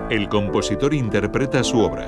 El compositor interpreta su obra.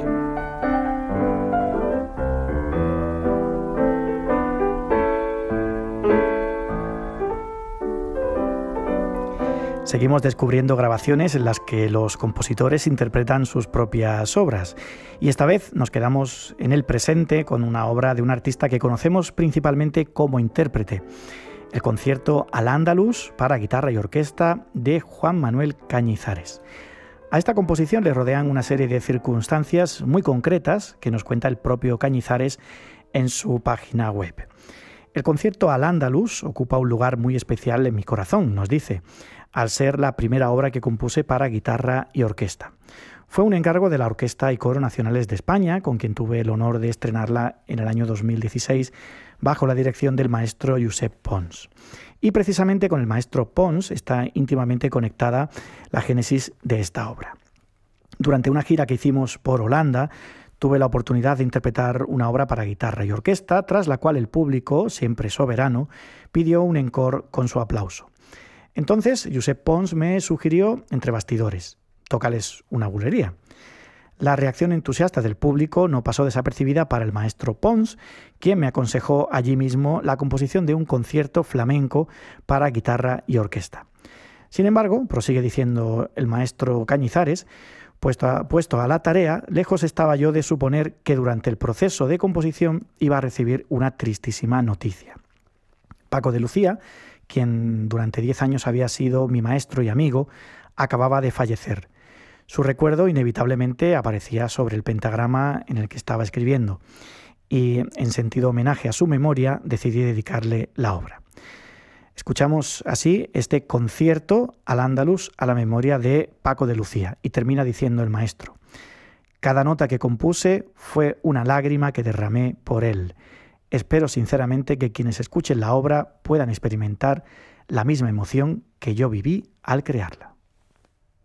Seguimos descubriendo grabaciones en las que los compositores interpretan sus propias obras. Y esta vez nos quedamos en el presente con una obra de un artista que conocemos principalmente como intérprete. El concierto Al-Ándalus para guitarra y orquesta de Juan Manuel Cañizares. A esta composición le rodean una serie de circunstancias muy concretas que nos cuenta el propio Cañizares en su página web. El concierto Al-Ándalus ocupa un lugar muy especial en mi corazón, nos dice, al ser la primera obra que compuse para guitarra y orquesta. Fue un encargo de la Orquesta y Coro Nacionales de España, con quien tuve el honor de estrenarla en el año 2016, bajo la dirección del maestro Josep Pons. Y precisamente con el maestro Pons está íntimamente conectada la génesis de esta obra. Durante una gira que hicimos por Holanda, tuve la oportunidad de interpretar una obra para guitarra y orquesta, tras la cual el público, siempre soberano, pidió un encore con su aplauso. Entonces, Josep Pons me sugirió, entre bastidores, tócales una bulería. La reacción entusiasta del público no pasó desapercibida para el maestro Pons, quien me aconsejó allí mismo la composición de un concierto flamenco para guitarra y orquesta. Sin embargo, prosigue diciendo el maestro Cañizares, puesto a la tarea, lejos estaba yo de suponer que durante el proceso de composición iba a recibir una tristísima noticia. Paco de Lucía, quien durante 10 años había sido mi maestro y amigo, acababa de fallecer. Su recuerdo inevitablemente aparecía sobre el pentagrama en el que estaba escribiendo y, en sentido homenaje a su memoria, decidí dedicarle la obra. Escuchamos así este concierto Al-Ándalus a la memoria de Paco de Lucía y termina diciendo el maestro: «Cada nota que compuse fue una lágrima que derramé por él. Espero sinceramente que quienes escuchen la obra puedan experimentar la misma emoción que yo viví al crearla».